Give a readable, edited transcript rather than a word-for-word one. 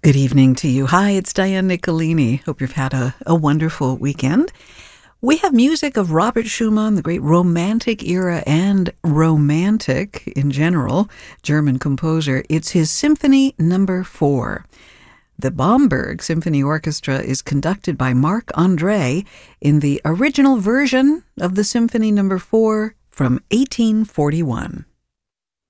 Good evening to you. Hi, it's Diane Nicolini. Hope you've had a wonderful weekend. We have music of Robert Schumann, the great Romantic era and Romantic in general, German composer. It's his Symphony Number 4. The Bamberg Symphony Orchestra is conducted by Marc André in the original version of the Symphony Number 4 from 1841.